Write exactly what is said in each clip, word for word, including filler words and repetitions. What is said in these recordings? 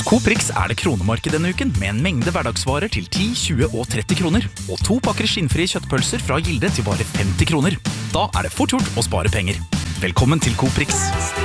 Coop Rix er det kronemarked denne uken, med en mengde hverdagsvarer til ti, tjue og tretti kroner. Og to pakker skinnfrie kjøttpølser fra Gilde til bare femti kroner. Da er det fort gjort å spare penger. Velkommen til Coop Rix.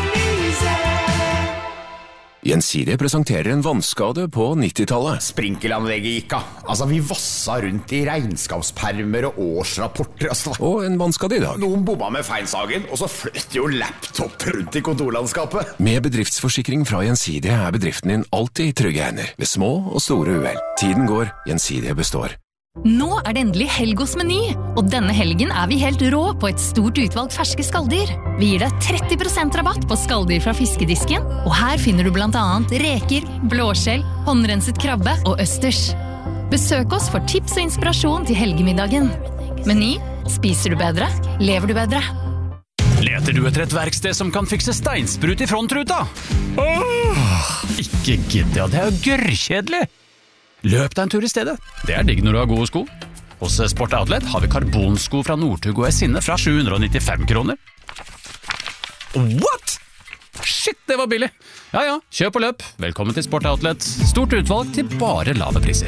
Gjensidige presenterer en vannskade på nittitallet. Sprinkelanlegget gikk av. Altså, vi vassa rundt i regnskapspermer og årsrapporter. Altså. Og en vannskade i dag. Noen bomma med feilsagen, og så fløt jo laptop rundt i kontorlandskapet. Med bedriftsforsikring fra Gjensidige er bedriften din alltid i trygge hender, ved små og store uhell. Tiden går, Gjensidige består. Nå er det endelig helg hos Meny, og denne helgen er vi helt rå på et stort utvalg ferske skalldyr. Vi gir deg tretti prosent rabatt på skalldyr fra fiskedisken, og her finner du blant annet reker, blåskjell, håndrenset krabbe og østers. Besøk oss for tips og inspirasjon til helgemiddagen. Meny, spiser du bedre, lever du bedre. Leter du etter et verksted som kan fikse steinsprut i frontruta? Åh, ikke gidd, ja, det er jo gørrkjedelig. Løp deg en tur i stedet. Det er digg når du har gode sko. Hos Sport Outlet har vi karbonsko fra Northug og Sinne fra sju hundre nittifem kroner. What? Shit, det var billig. Ja, ja, kjøp og løp. Velkommen til Sport Outlet. Stort utvalg til bare lave priser.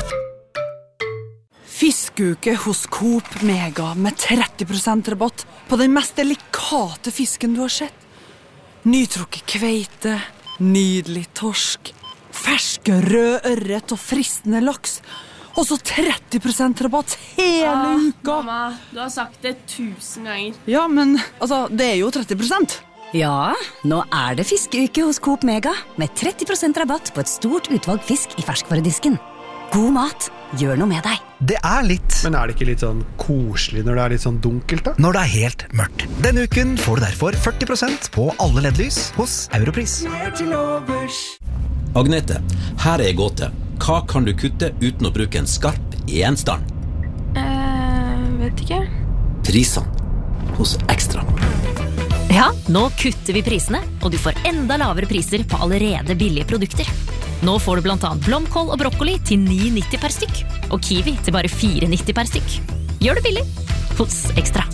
Fiskeuke hos Coop Mega med tretti prosent rabatt på den mest delikate fisken du har sett. Nytrukket kveite, nydelig torsk, ferske rød ørret og fristende laks. Og så tretti prosent rabatt hele ah, uka. Mamma, du har sagt det tusen ganger. Ja, men altså, det er jo tretti prosent. Ja, nå er det fiskeuke hos Coop Mega med tretti prosent rabatt på et stort utvalg fisk i ferskvaredisken. God mat, gjør noe med deg. Det er litt. Men er det ikke litt sånn koselig når det er litt sånn dunkelt da? Når det er helt mørkt. Denne uken får du derfor førti prosent på alle L E D-lys hos Europris. Agnete, her er gåte. Hva kan du kutte uten å bruke en skarp gjenstand? Eh, vet ikke. Prisene hos Ekstra. Ja, nå kutter vi prisene, og du får enda lavere priser på allerede billige produkter. Nå får du blant annet blomkål og brokkoli til ni nitti per stykk, og kiwi til bare fire nitti per stykk. Gjør det billig hos Ekstra.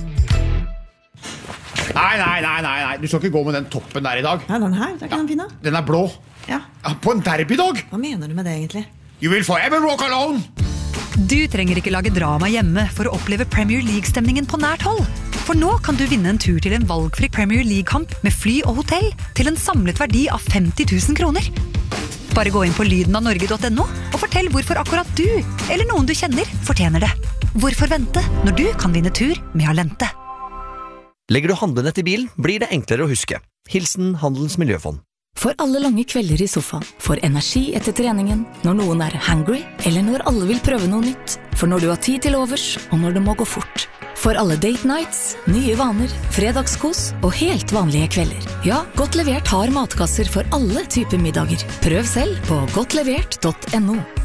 Nei, nei, nei, nei, nei. Du skal ikke gå med den toppen der i dag. Ja, den her, det er ikke den fine. Den er blå. Ja. På en derbydag. Hva mener du med det egentlig? You will forever walk alone. Du trenger ikke lage drama hjemme for å oppleve Premier League-stemningen på nært hold. For nå kan du vinne en tur til en valgfri Premier League-kamp med fly og hotell til en samlet verdi av femti tusen kroner. Bare gå inn på lyden av norge punktum no og fortell hvorfor akkurat du, eller noen du kjenner, fortjener det. Hvorfor vente når du kan vinne tur med Alente? Legger du handlenett i bilen, blir det enklere å huske. Hilsen Handelens Miljøfond. For alle lange kvelder i sofaen, for energi etter treningen, når noen er hungry, eller når alle vil prøve noe nytt, for når du har tid til overs, og når det må gå fort. For alle date nights, nye vaner, fredagskos og helt vanlige kvelder. Ja, Godt Levert har matkasser for alle typer middager. Prøv selv på godt levert punktum no.